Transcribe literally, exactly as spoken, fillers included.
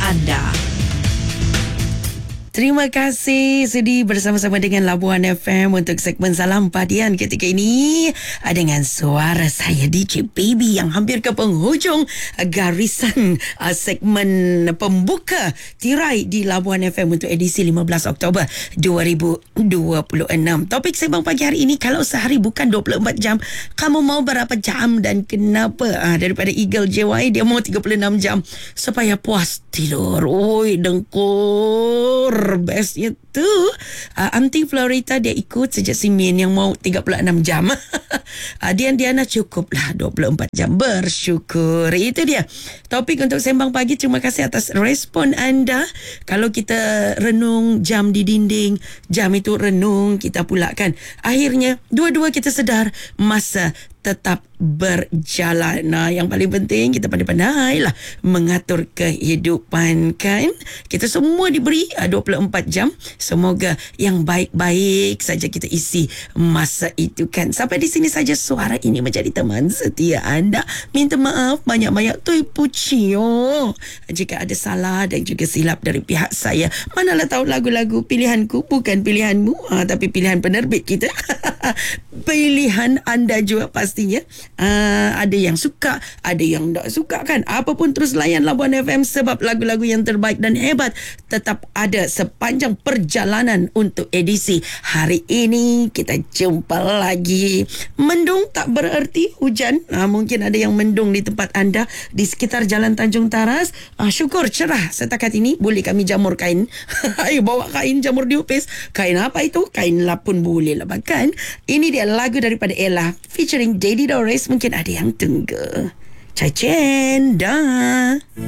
anda. Terima kasih sudi bersama-sama dengan Labuan F M untuk segmen Salam Padian ketika ini dengan suara saya D J Baby yang hampir ke penghujung garisan uh, segmen pembuka tirai di Labuan F M untuk edisi lima belas Oktober dua ribu dua puluh enam. Topik sembang pagi hari ini, kalau sehari bukan dua puluh empat jam, kamu mau berapa jam dan kenapa? Uh, daripada Eagle J Y, dia mau tiga puluh enam jam supaya puas tidur. Oi, dengkur. Bestnya tu uh, Aunty Florita dia ikut sejak si Min yang mau tiga puluh enam jam. uh, Dian Diana cukuplah dua puluh empat jam. Bersyukur. Itu dia topik untuk sembang pagi. Terima kasih atas respon anda. Kalau kita renung jam di dinding, jam itu renung kita pula kan. Akhirnya dua-dua kita sedar masa tetap berjalan. Nah, yang paling penting kita pandai-pandai lah mengatur kehidupan kan. Kita semua diberi uh, dua puluh empat jam. Semoga yang baik-baik saja kita isi masa itu kan. Sampai di sini saja suara ini menjadi teman setia anda. Minta maaf banyak-banyak Tui Pucio jika ada salah dan juga silap dari pihak saya. Manalah tahu lagu-lagu pilihanku bukan pilihanmu, ha, tapi pilihan penerbit kita. Pilihan anda juga pastinya. Uh, ada yang suka, ada yang tak suka kan. Apapun terus layan Labuan F M sebab lagu-lagu yang terbaik dan hebat tetap ada sepanjang perjalanan untuk edisi hari ini. Kita jumpa lagi. Mendung tak bererti hujan. Uh, mungkin ada yang mendung di tempat anda di sekitar Jalan Tanjung Taras. Uh, syukur cerah setakat ini. Boleh kami jamur kain. Ayo bawa kain jamur diupis. Kain apa itu? Kain lap pun boleh lah bahkan. Ini dia lagu daripada Ella featuring Daddy Doris. Mungkin ada yang tunggu. Cai Chen dah.